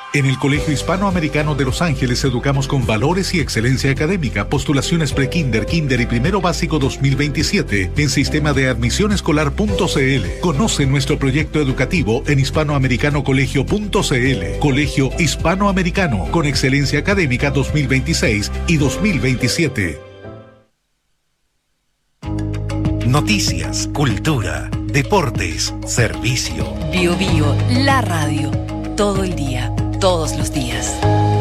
En el Colegio Hispanoamericano de Los Ángeles educamos con valores y excelencia académica. Postulaciones pre-kinder, kinder y primero básico 2027 en sistema de admisionescolar.cl. Conoce nuestro proyecto educativo en hispanoamericanocolegio.cl. Colegio Hispanoamericano con excelencia académica 2026 y 2027. Noticias, cultura, deportes, servicio. Bio Bio, la radio. Todo el día, todos los días.